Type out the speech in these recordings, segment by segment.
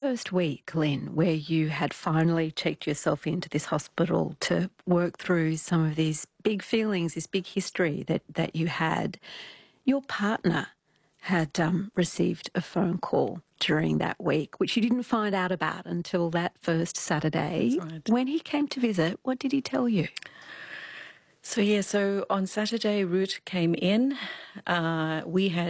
first week, Lynn, where you had finally checked yourself into this hospital to work through some of these big feelings, this big history that you had, your partner had received a phone call during that week, which you didn't find out about until that first Saturday. That's right. When he came to visit, what did he tell you? So on Saturday, Root came in. And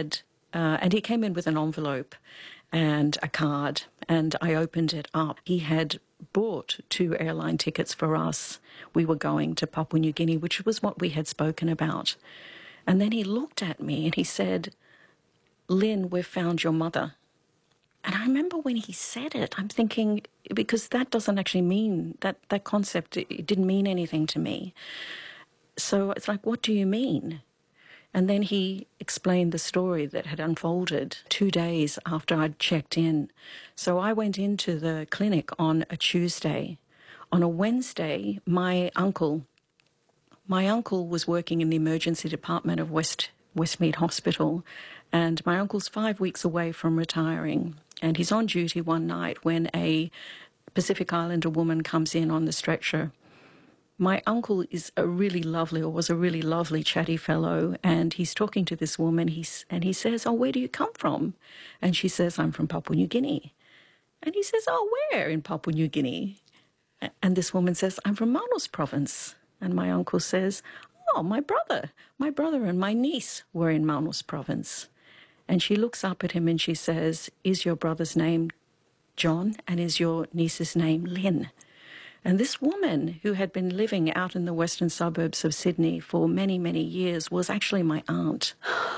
he came in with an envelope and a card, and I opened it up. He had bought 2 airline tickets for us. We were going to Papua New Guinea, which was what we had spoken about. And then he looked at me and he said, "Lynn, we've found your mother." And I remember when he said it, I'm thinking, because that doesn't actually mean, that concept, it didn't mean anything to me. So it's like, what do you mean? And then he explained the story that had unfolded 2 days after I'd checked in. So I went into the clinic on a Tuesday. On a Wednesday, my uncle was working in the emergency department of Westmead Hospital, and my uncle's 5 weeks away from retiring. And he's on duty one night when a Pacific Islander woman comes in on the stretcher. My uncle was a really lovely, chatty fellow, and he's talking to this woman, and he says, "Oh, where do you come from?" And she says, "I'm from Papua New Guinea." And he says, "Oh, where in Papua New Guinea?" And this woman says, "I'm from Manus Province." And my uncle says, "Oh, my brother and my niece were in Manus Province." And she looks up at him and she says, "Is your brother's name John, and is your niece's name Lynn?" And this woman, who had been living out in the western suburbs of Sydney for many, many years, was actually my aunt.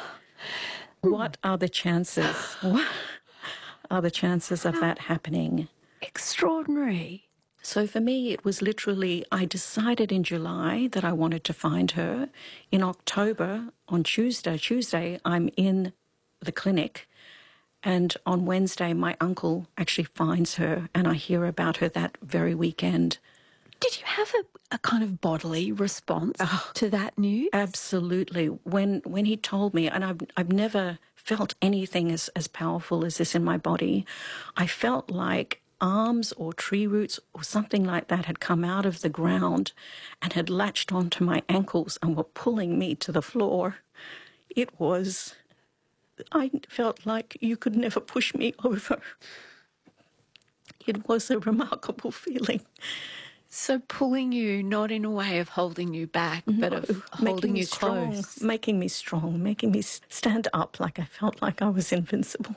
What are the chances? What are the chances of that happening? Extraordinary. So for me, it was literally, I decided in July that I wanted to find her. In October, on Tuesday, I'm in the clinic. And on Wednesday, my uncle actually finds her, and I hear about her that very weekend. Did you have a kind of bodily response to that news? Absolutely. When he told me, and I've never felt anything as powerful as this in my body, I felt like arms or tree roots or something like that had come out of the ground and had latched onto my ankles and were pulling me to the floor. I felt like you could never push me over. It was a remarkable feeling. So pulling you, not in a way of holding you back, but of holding you close. Making me strong, making me stand up like I felt like I was invincible.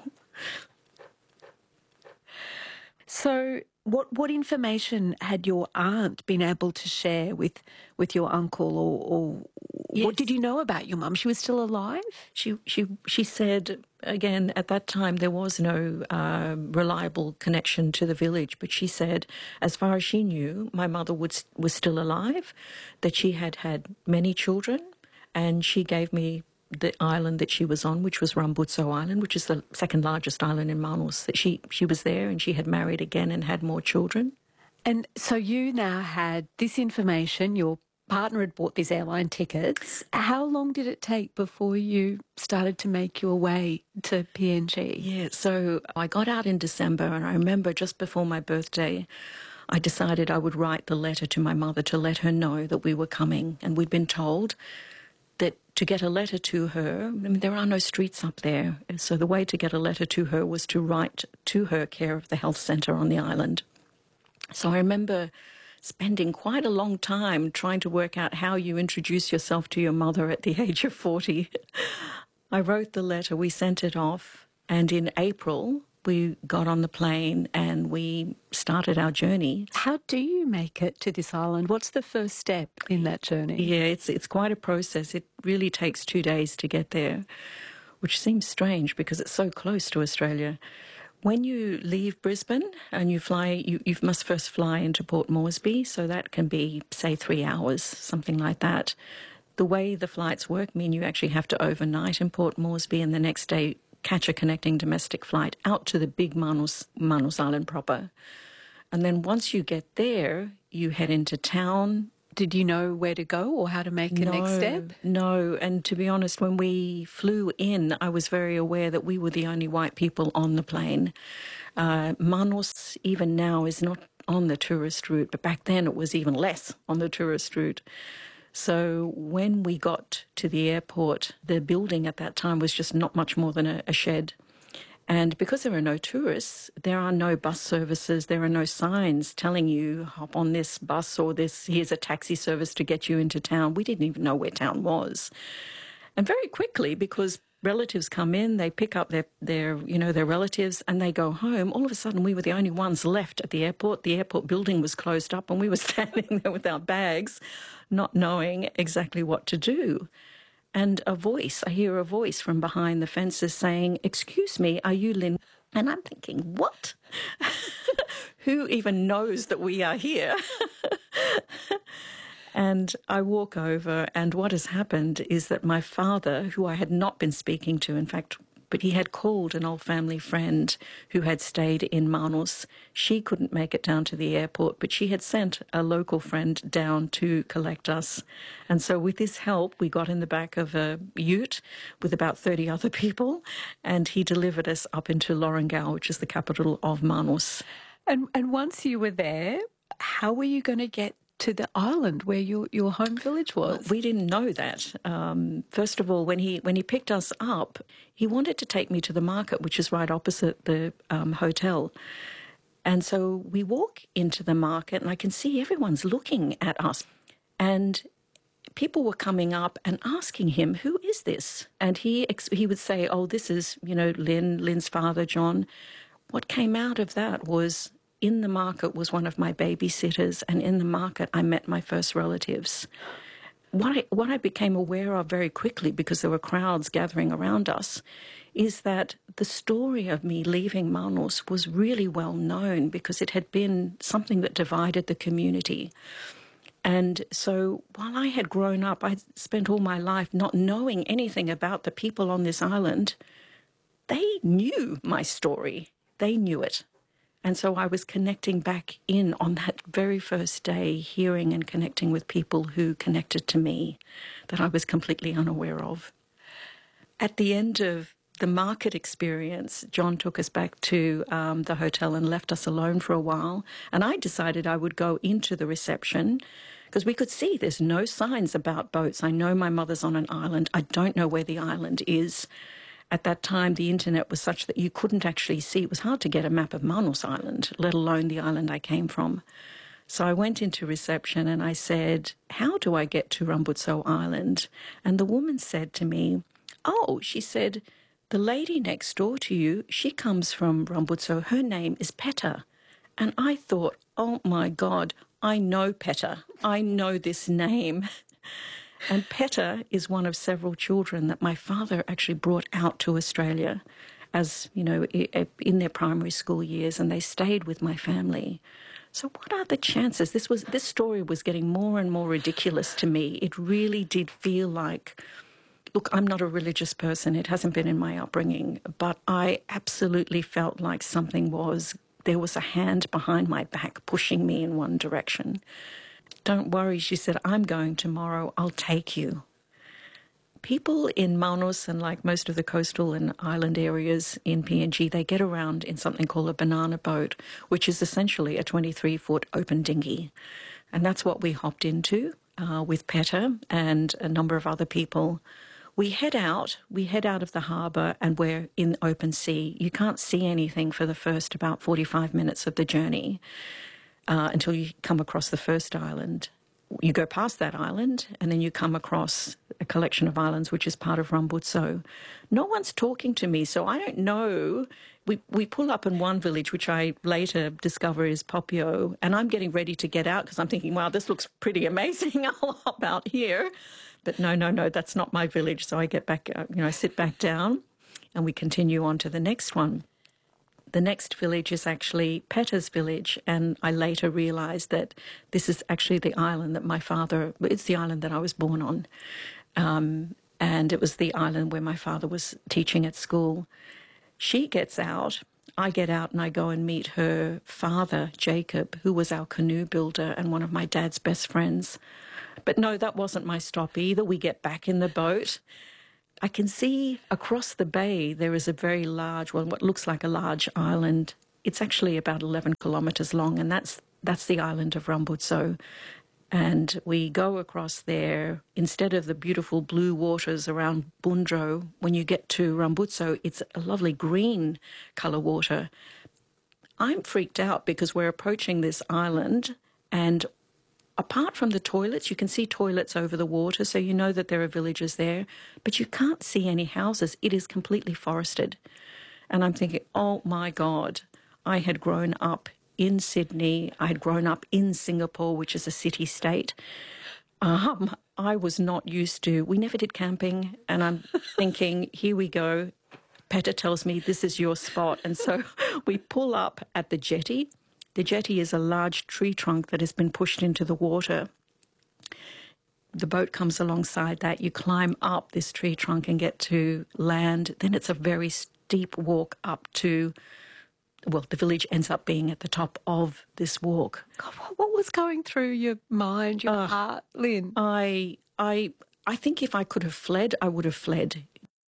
So what information had your aunt been able to share with your uncle, or Yes. what did you know about your mum? She was still alive? She said, again, at that time there was no reliable connection to the village, but she said, as far as she knew, my mother was still alive, that she had had many children, and she gave me the island that she was on, which was Rambutso Island, which is the second largest island in Manus, that she was there and she had married again and had more children. And so you now had this information, your partner had bought these airline tickets. How long did it take before you started to make your way to PNG? Yeah, so I got out in December, and I remember just before my birthday, I decided I would write the letter to my mother to let her know that we were coming. And we'd been told that to get a letter to her, I mean, there are no streets up there. So the way to get a letter to her was to write to her care of the health centre on the island. So I remember spending quite a long time trying to work out how you introduce yourself to your mother at the age of 40. I wrote the letter, we sent it off, and in April we got on the plane and we started our journey. How do you make it to this island? What's the first step in that journey? Yeah, it's quite a process. It really takes 2 days to get there, which seems strange because it's so close to Australia. When you leave Brisbane and you fly, you must first fly into Port Moresby, so that can be, say, 3 hours, something like that. The way the flights work mean you actually have to overnight in Port Moresby and the next day catch a connecting domestic flight out to the big Manus Island proper. And then once you get there, you head into town, Did you know where to go or how to make a next step? No. And to be honest, when we flew in, I was very aware that we were the only white people on the plane. Manus, even now, is not on the tourist route, but back then it was even less on the tourist route. So when we got to the airport, the building at that time was just not much more than a shed. And because there are no tourists, there are no bus services, there are no signs telling you hop on this bus or this, here's a taxi service to get you into town. We didn't even know where town was. And very quickly, because relatives come in, they pick up their relatives and they go home. All of a sudden, we were the only ones left at the airport. The airport building was closed up and we were standing there with our bags, not knowing exactly what to do. And I hear a voice from behind the fences saying, "Excuse me, are you Lynn?" And I'm thinking, what? Who even knows that we are here? And I walk over, and what has happened is that my father, who I had not been speaking to, in fact, but he had called an old family friend who had stayed in Manus. She couldn't make it down to the airport, but she had sent a local friend down to collect us. And so with his help, we got in the back of a ute with about 30 other people, and he delivered us up into Lorengau, which is the capital of Manus. And once you were there, how were you going to get to the island where your home village was? Well, we didn't know that. First of all, when he picked us up, he wanted to take me to the market, which is right opposite the hotel. And so we walk into the market, and I can see everyone's looking at us. And people were coming up and asking him, "Who is this?" And he would say, "Oh, this is, Lynn's father, John." What came out of that was, in the market was one of my babysitters, and in the market I met my first relatives. What I became aware of very quickly, because there were crowds gathering around us, is that the story of me leaving Manus was really well known because it had been something that divided the community. And so while I had grown up, I'd spent all my life not knowing anything about the people on this island. They knew my story. They knew it. And so I was connecting back in on that very first day, hearing and connecting with people who connected to me that I was completely unaware of. At the end of the market experience, John took us back to the hotel and left us alone for a while. And I decided I would go into the reception because we could see there's no signs about boats. I know my mother's on an island. I don't know where the island is. At that time, the internet was such that you couldn't actually see. It was hard to get a map of Manus Island, let alone the island I came from. So I went into reception and I said, "How do I get to Rambutso Island?" And the woman said to me, "Oh," she said, "the lady next door to you, she comes from Rambutso. Her name is Peta." And I thought, oh my God, I know Peta. I know this name. And Peta is one of several children that my father actually brought out to Australia as, in their primary school years, and they stayed with my family. So what are the chances? This story was getting more and more ridiculous to me. It really did feel like, look, I'm not a religious person. It hasn't been in my upbringing, but I absolutely felt like there was a hand behind my back pushing me in one direction. "Don't worry," she said, "I'm going tomorrow. I'll take you." People in Manus and like most of the coastal and island areas in PNG, they get around in something called a banana boat, which is essentially a 23-foot open dinghy. And that's what we hopped into with Peta and a number of other people. We head out of the harbour and we're in open sea. You can't see anything for the first about 45 minutes of the journey. Until you come across the first island. You go past that island and then you come across a collection of islands which is part of Rambutso. No one's talking to me, so I don't know. We pull up in one village, which I later discover is Popio, and I'm getting ready to get out because I'm thinking, wow, this looks pretty amazing. I'll hop out here. But no, that's not my village. So I get back, I sit back down and we continue on to the next one. The next village is actually Peta's village, and I later realised that this is actually the island that it's the island that I was born on. And it was the island where my father was teaching at school. She gets out. I get out and I go and meet her father, Jacob, who was our canoe builder and one of my dad's best friends. But no, that wasn't my stop either. We get back in the boat. I can see across the bay there is a very large, well, what looks like a large island. It's actually about 11 kilometres long, and that's the island of Rambutso. And we go across there. Instead of the beautiful blue waters around Bundro, when you get to Rambutso, it's a lovely green colour water. I'm freaked out because we're approaching this island, and apart from the toilets, you can see toilets over the water, so you know that there are villages there, but you can't see any houses. It is completely forested. And I'm thinking, oh my God, I had grown up in Sydney. I had grown up in Singapore, which is a city-state. I was not used to, we never did camping, and I'm thinking, here we go. Petter tells me this is your spot. And so we pull up at the jetty. The jetty is a large tree trunk that has been pushed into the water. The boat comes alongside that. You climb up this tree trunk and get to land. Then it's a very steep walk up to, well, the village ends up being at the top of this walk. God, what was going through your mind, your heart, Lynn? I think if I could have fled, I would have fled.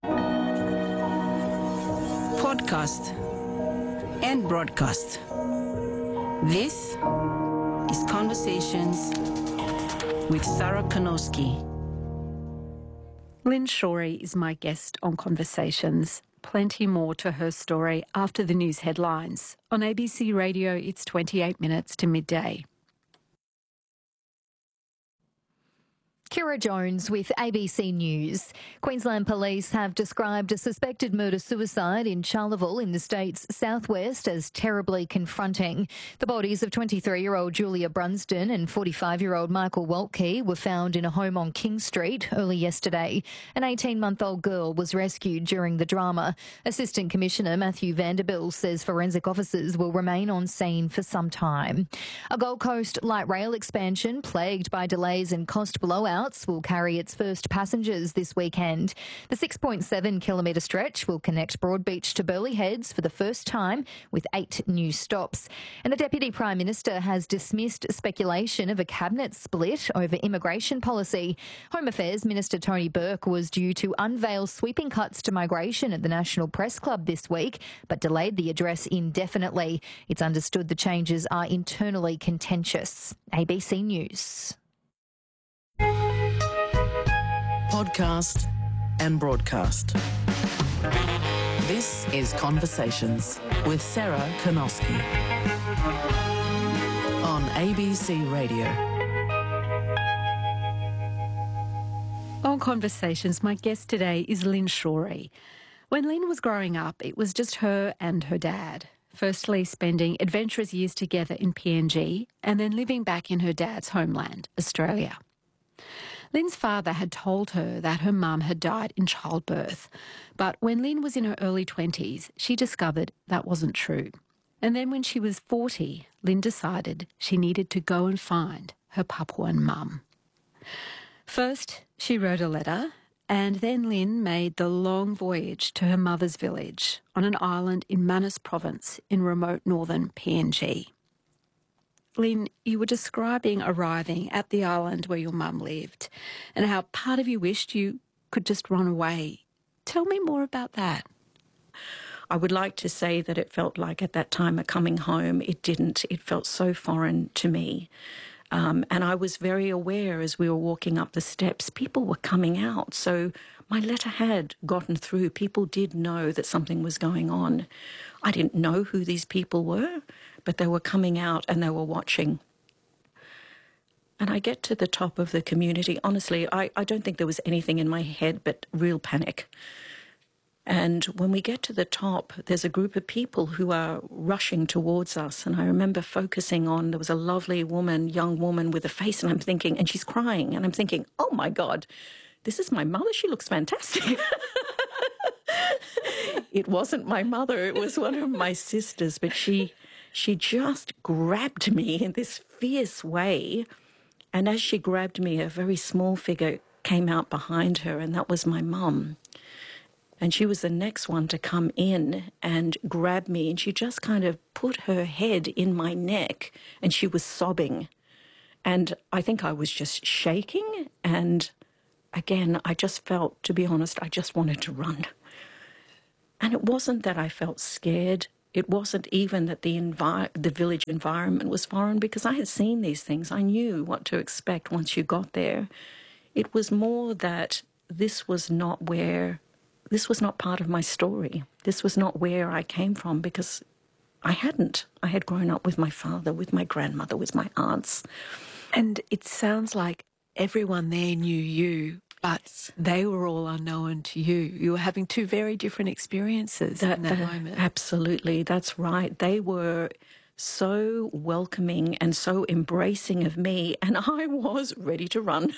Podcast and broadcast. This is Conversations with Sarah Kanowski. Lynn Shorey is my guest on Conversations. Plenty more to her story after the news headlines. On ABC Radio, it's 28 minutes to midday. Kira Jones with ABC News. Queensland Police have described a suspected murder-suicide in Charleville in the state's southwest as terribly confronting. The bodies of 23-year-old Julia Brunsden and 45-year-old Michael Waltke were found in a home on King Street early yesterday. An 18-month-old girl was rescued during the drama. Assistant Commissioner Matthew Vanderbilt says forensic officers will remain on scene for some time. A Gold Coast light rail expansion plagued by delays and cost blowouts will carry its first passengers this weekend. The 6.7-kilometre stretch will connect Broadbeach to Burleigh Heads for the first time with 8 new stops. And the Deputy Prime Minister has dismissed speculation of a cabinet split over immigration policy. Home Affairs Minister Tony Burke was due to unveil sweeping cuts to migration at the National Press Club this week, but delayed the address indefinitely. It's understood the changes are internally contentious. ABC News. Podcast and broadcast. This is Conversations with Sarah Kanowski on ABC Radio. On Conversations, my guest today is Lynn Shorey. When Lynn was growing up, it was just her and her dad. Firstly, spending adventurous years together in PNG and then living back in her dad's homeland, Australia. Lynn's father had told her that her mum had died in childbirth, but when Lynn was in her early 20s, she discovered that wasn't true. And then when she was 40, Lynn decided she needed to go and find her Papuan mum. First, she wrote a letter, and then Lynn made the long voyage to her mother's village on an island in Manus Province in remote northern PNG. Lynn, you were describing arriving at the island where your mum lived and how part of you wished you could just run away. Tell me more about that. I would like to say that it felt like at that time a coming home. It didn't. It felt so foreign to me. And I was very aware as we were walking up the steps, people were coming out. So my letter had gotten through. People did know that something was going on. I didn't know who these people were, but they were coming out and they were watching. And I get to the top of the community. Honestly, I don't think there was anything in my head but real panic. And when we get to the top, there's a group of people who are rushing towards us. And I remember focusing on, there was a lovely woman, young woman with a face, and I'm thinking, and she's crying. And I'm thinking, oh my God, this is my mother. She looks fantastic. It wasn't my mother. It was one of my sisters. But she just grabbed me in this fierce way. And as she grabbed me, a very small figure came out behind her, and that was my mum. And she was the next one to come in and grab me, and she just kind of put her head in my neck, and she was sobbing. And I think I was just shaking. And again, I just felt, to be honest, I just wanted to run. And it wasn't that I felt scared. It wasn't even that the village environment was foreign, because I had seen these things. I knew what to expect once you got there. It was more that this was not part of my story. This was not where I came from, because I hadn't. I had grown up with my father, with my grandmother, with my aunts. And it sounds like everyone there knew you, but they were all unknown to you. You were having two very different experiences in that moment. Absolutely, that's right. They were so welcoming and so embracing of me, and I was ready to run.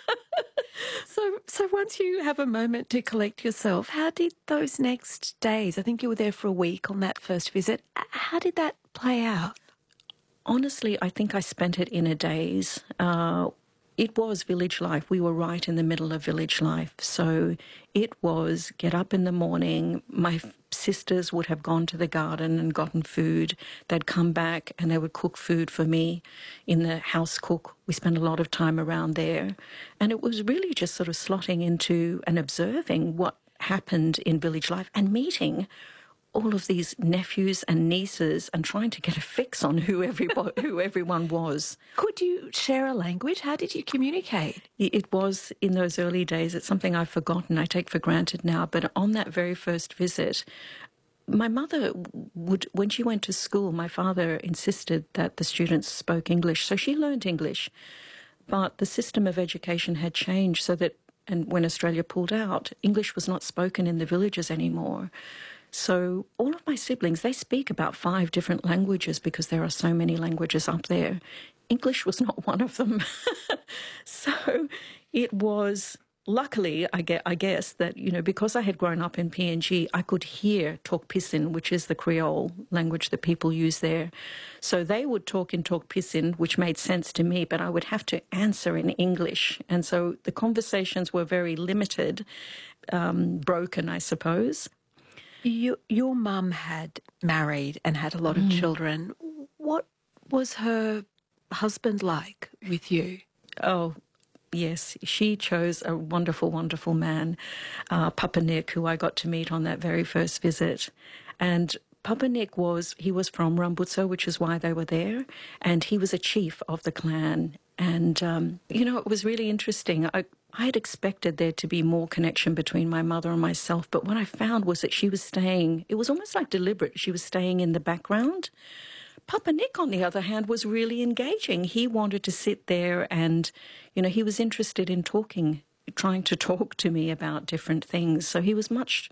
So once you have a moment to collect yourself, how did those next days, I think you were there for a week on that first visit, how did that play out? Honestly, I think I spent it in a daze. It was village life. We were right in the middle of village life. So it was get up in the morning. My sisters would have gone to the garden and gotten food. They'd come back and they would cook food for me in the house cook. We spent a lot of time around there. And it was really just sort of slotting into and observing what happened in village life and meeting all of these nephews and nieces and trying to get a fix on who everyone was. Could you share a language? How did you communicate? It was in those early days. It's something I've forgotten, I take for granted now. But on that very first visit, my mother would, when she went to school, my father insisted that the students spoke English. So she learned English. But the system of education had changed so that, and when Australia pulled out, English was not spoken in the villages anymore. So all of my siblings, they speak about 5 different languages because there are so many languages up there. English was not one of them. So it was, luckily, I guess that, because I had grown up in PNG, I could hear Tok Pisin, which is the Creole language that people use there. So they would talk in Tok Pisin, which made sense to me, but I would have to answer in English. And so the conversations were very limited, broken, I suppose. Your mum had married and had a lot of children. What was her husband like with you? Oh, yes. She chose a wonderful, wonderful man, Papa Nick, who I got to meet on that very first visit. And Papa Nick was from Rambutsa, which is why they were there, and he was a chief of the clan. And, it was really interesting. I had expected there to be more connection between my mother and myself, but what I found was that she was staying, it was almost like deliberate, she was staying in the background. Papa Nick, on the other hand, was really engaging. He wanted to sit there and, he was interested in trying to talk to me about different things. So he was much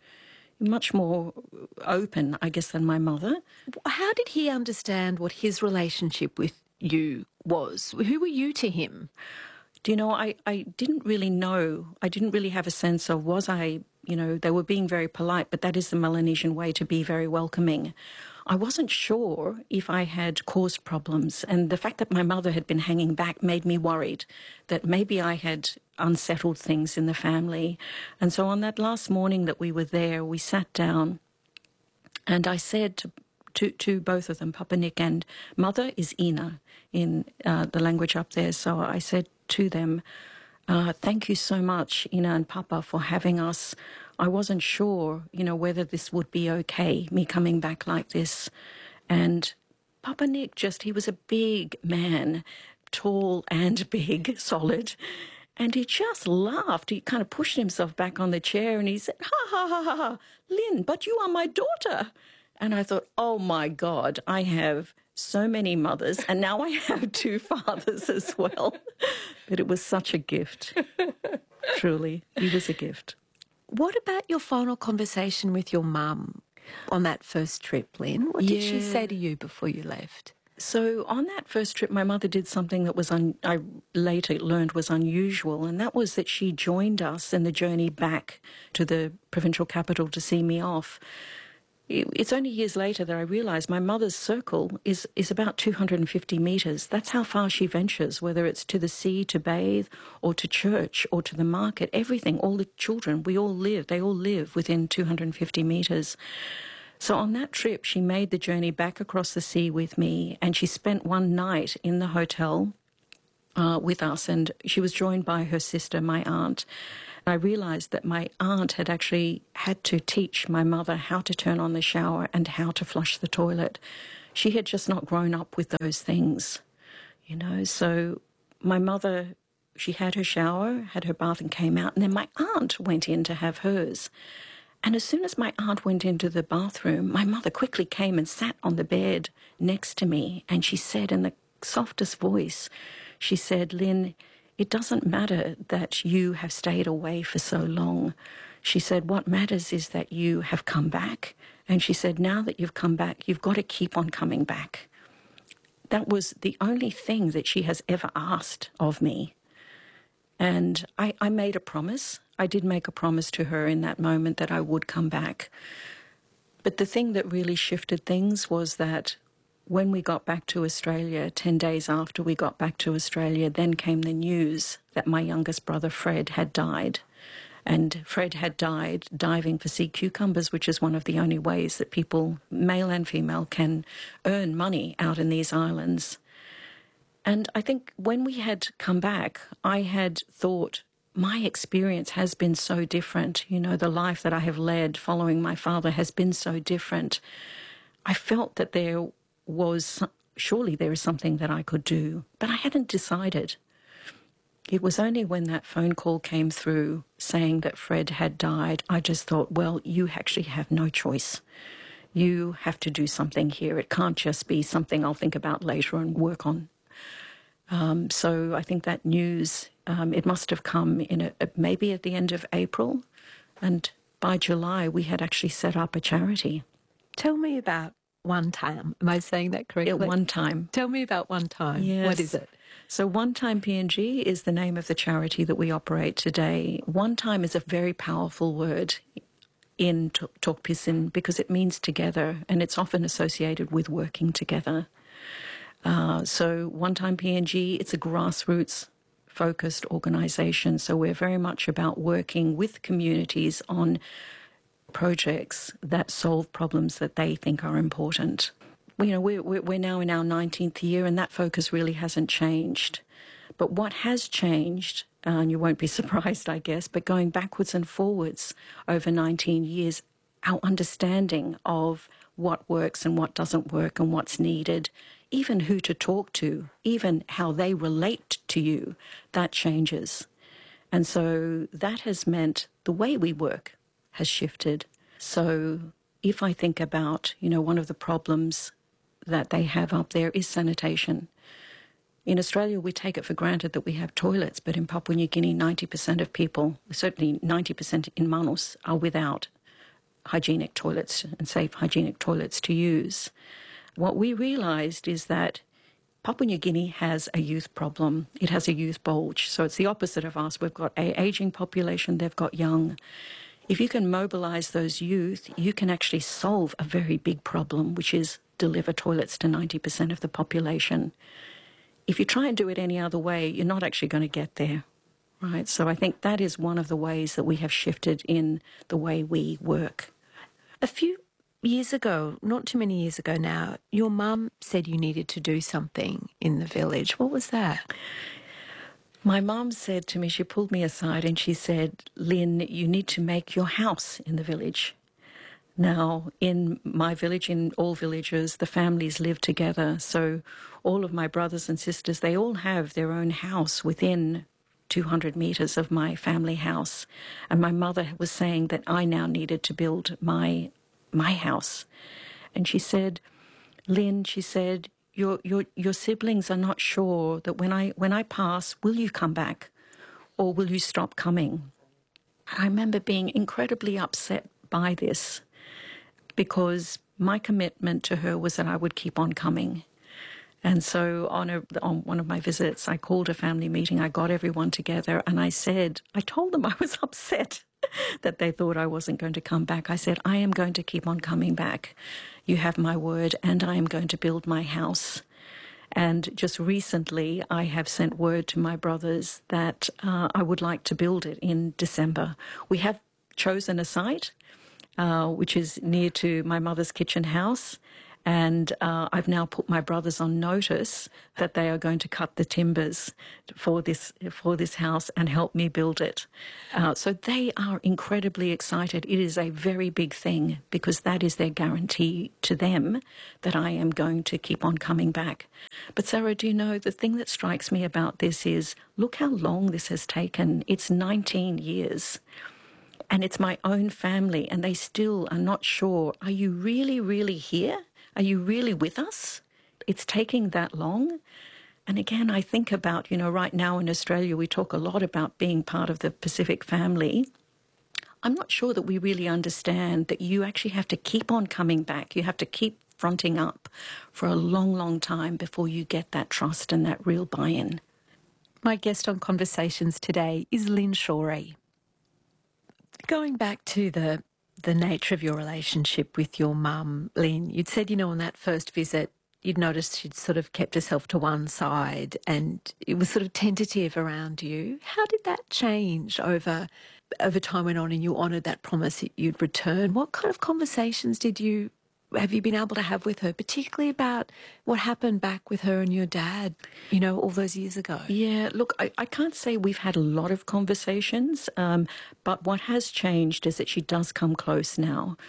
more open, I guess, than my mother. How did he understand what his relationship with you was? Who were you to him? Do you know, I didn't really know. I didn't really have a sense of, was I, they were being very polite, but that is the Melanesian way to be very welcoming. I wasn't sure if I had caused problems, and the fact that my mother had been hanging back made me worried that maybe I had unsettled things in the family. And so on that last morning that we were there, we sat down and I said to both of them, Papa Nick and Mother is Ina in the language up there. So I said to them, thank you so much, Ina and Papa, for having us. I wasn't sure, whether this would be okay, me coming back like this. And Papa Nick he was a big man, tall and big, solid. And he just laughed. He kind of pushed himself back on the chair and he said, ha, ha, ha, ha, ha, Lynn, but you are my daughter. And I thought, oh, my God, I have so many mothers and now I have 2 fathers as well. But it was such a gift. Truly, he was a gift. What about your final conversation with your mum on that first trip, Lynn? What did she say to you before you left? So on that first trip, my mother did something that was I later learned was unusual, and that was that she joined us in the journey back to the provincial capital to see me off. It's only years later that I realised my mother's circle is about 250 metres. That's how far she ventures, whether it's to the sea to bathe or to church or to the market, everything, all the children, they all live within 250 metres. So on that trip, she made the journey back across the sea with me, and she spent one night in the hotel with us, and she was joined by her sister, my aunt. I realised that my aunt had actually had to teach my mother how to turn on the shower and how to flush the toilet. She had just not grown up with those things, you know. So my mother, she had her shower, had her bath and came out, and then my aunt went in to have hers. And as soon as my aunt went into the bathroom, my mother quickly came and sat on the bed next to me, and she said in the softest voice, she said, "Lynn, it doesn't matter that you have stayed away for so long." She said, "What matters is that you have come back." And she said, "Now that you've come back, you've got to keep on coming back." That was the only thing that she has ever asked of me. And I made a promise. I did make a promise to her in that moment that I would come back. But the thing that really shifted things was that when we got back to Australia, 10 days after we got back to Australia, then came the news that my youngest brother, Fred, had died. And Fred had died diving for sea cucumbers, which is one of the only ways that people, male and female, can earn money out in these islands. And I think when we had come back, I had thought, my experience has been so different. You know, the life that I have led following my father has been so different. I felt that surely there is something that I could do, but I hadn't decided. It was only when that phone call came through saying that Fred had died, I just thought, well, you actually have no choice. You have to do something here. It can't just be something I'll think about later and work on. So I think that news, it must have come in maybe at the end of April, and by July we had actually set up a charity. Tell me about One Time. Am I saying that correctly? Yeah, One Time. Tell me about One Time. Yes. What is it? So One Time PNG is the name of the charity that we operate today. One Time is a very powerful word in Tok Pisin because it means together, and it's often associated with working together. So One Time PNG, it's a grassroots-focused organisation, so we're very much about working with communities on projects that solve problems that they think are important. You know, we're now in our 19th year, and that focus really hasn't changed. But what has changed, and you won't be surprised, I guess, but going backwards and forwards over 19 years, our understanding of what works and what doesn't work and what's needed, even who to talk to, even how they relate to you, that changes. And so that has meant the way we work has shifted. So if I think about, you know, one of the problems that they have up there is sanitation. In Australia, we take it for granted that we have toilets, but in Papua New Guinea, 90% of people, certainly 90% in Manus, are without hygienic toilets and safe hygienic toilets to use. What we realised is that Papua New Guinea has a youth problem. It has a youth bulge. So it's the opposite of us. We've got an ageing population, they've got young. If you can mobilise those youth, you can actually solve a very big problem, which is deliver toilets to 90% of the population. If you try and do it any other way, you're not actually going to get there, right? So I think that is one of the ways that we have shifted in the way we work. A few years ago, not too many years ago now, your mum said you needed to do something in the village. What was that? My mum said to me, she pulled me aside and she said, "Lynn, you need to make your house in the village." Now, in my village, in all villages, the families live together. So all of my brothers and sisters, they all have their own house within 200 metres of my family house. And my mother was saying that I now needed to build my house. And she said, "Lynn," she said, your siblings are not sure that when I pass, will you come back or will you stop coming?" I remember being incredibly upset by this, because my commitment to her was that I would keep on coming. And so on one of my visits, I called a family meeting, I got everyone together, and I told them I was upset. that they thought I wasn't going to come back. I said, I am going to keep on coming back. You have my word, and I am going to build my house. And just recently, I have sent word to my brothers that I would like to build it in December. We have chosen a site, which is near to my mother's kitchen house. And I've now put my brothers on notice that they are going to cut the timbers for this house and help me build it. So they are incredibly excited. It is a very big thing because that is their guarantee to them that I am going to keep on coming back. But Sarah, do you know, the thing that strikes me about this is, look how long this has taken. It's 19 years. And it's my own family, and they still are not sure, are you really, really here? Are you really with us? It's taking that long. And again, I think about, right now in Australia, we talk a lot about being part of the Pacific family. I'm not sure that we really understand that you actually have to keep on coming back. You have to keep fronting up for a long, long time before you get that trust and that real buy-in. My guest on Conversations today is Lynn Shorey. Going back to the nature of your relationship with your mum, Lynn, you'd said, on that first visit, you'd noticed she'd sort of kept herself to one side and it was sort of tentative around you. How did that change over time went on and you honoured that promise that you'd return? What kind of conversations have you been able to have with her, particularly about what happened back with her and your dad, all those years ago? Yeah, look, I can't say we've had a lot of conversations, but what has changed is that she does come close now,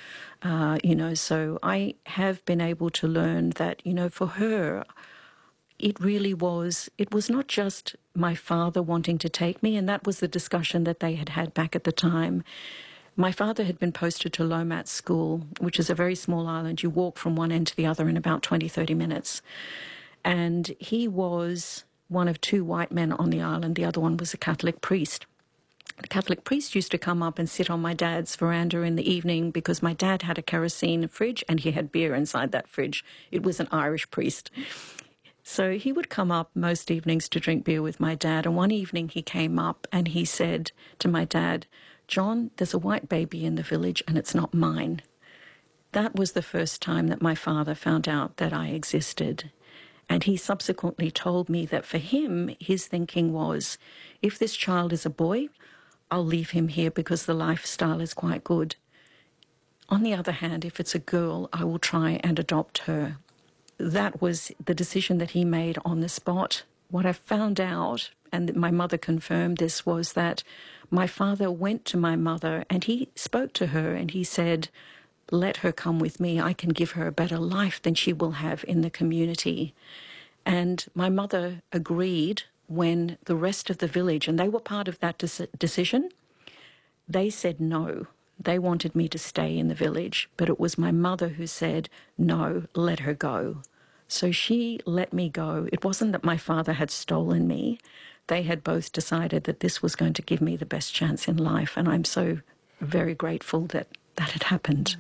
so I have been able to learn that, for her, it was not just my father wanting to take me, and that was the discussion that they had back at the time. My father had been posted to Lomat School, which is a very small island. You walk from one end to the other in about 20, 30 minutes. And he was one of two white men on the island. The other one was a Catholic priest. The Catholic priest used to come up and sit on my dad's veranda in the evening because my dad had a kerosene fridge and he had beer inside that fridge. It was an Irish priest. So he would come up most evenings to drink beer with my dad. And one evening he came up and he said to my dad, John, there's a white baby in the village and it's not mine. That was the first time that my father found out that I existed. And he subsequently told me that for him, his thinking was, if this child is a boy, I'll leave him here because the lifestyle is quite good. On the other hand, if it's a girl, I will try and adopt her. That was the decision that he made on the spot. What I found out, and my mother confirmed this, was that my father went to my mother and he spoke to her and he said, let her come with me. I can give her a better life than she will have in the community. And my mother agreed when the rest of the village, and they were part of that decision, they said no. They wanted me to stay in the village, but it was my mother who said, no, let her go. So she let me go. It wasn't that my father had stolen me. They had both decided that this was going to give me the best chance in life, and I'm so very grateful that that had happened.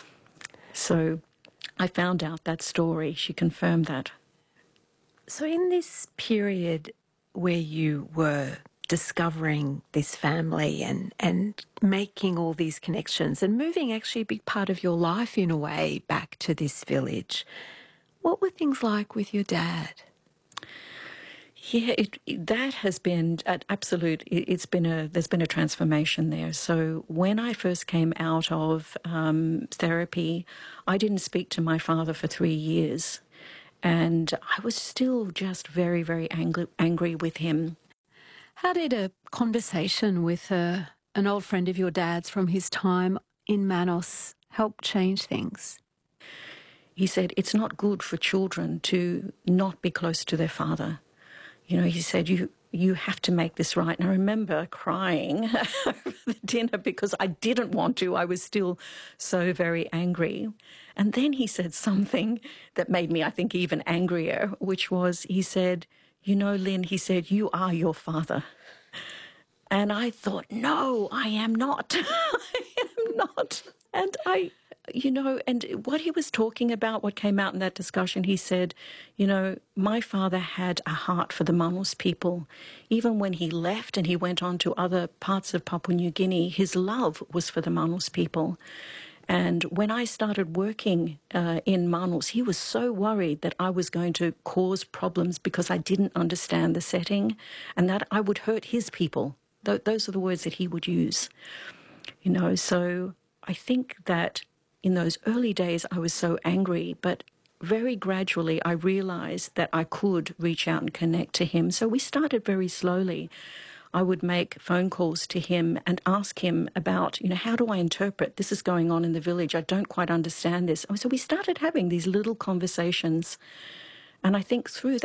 So I found out that story. She confirmed that. So in this period where you were discovering this family and making all these connections and moving actually a big part of your life in a way back to this village, what were things like with your dad? Yeah, that has been an absolute. There's been a transformation there. So when I first came out of therapy, I didn't speak to my father for 3 years, and I was still just very, very angry with him. How did a conversation with an old friend of your dad's from his time in Manos help change things? He said it's not good for children to not be close to their father. He said, you have to make this right. And I remember crying over the dinner because I didn't want to. I was still so very angry. And then he said something that made me, I think, even angrier, which was, he said, Lynn, he said, you are your father. And I thought, no, I am not. I am not. And And what he was talking about, what came out in that discussion, he said, my father had a heart for the Manus people. Even when he left and he went on to other parts of Papua New Guinea, his love was for the Manus people. And when I started working in Manus, he was so worried that I was going to cause problems because I didn't understand the setting and that I would hurt his people. Those are the words that he would use. So I think that in those early days, I was so angry, but very gradually I realized that I could reach out and connect to him. So we started very slowly. I would make phone calls to him and ask him about, how do I interpret this is going on in the village? I don't quite understand this. So we started having these little conversations. And I think through